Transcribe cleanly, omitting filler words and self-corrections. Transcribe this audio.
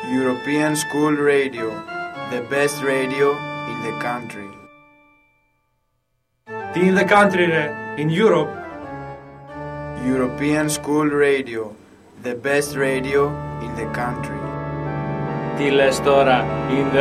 European School Radio, the best radio in the country. Τι in the country, ρε, in Europe. European School Radio, the best radio in the country. Τι λες τώρα, in the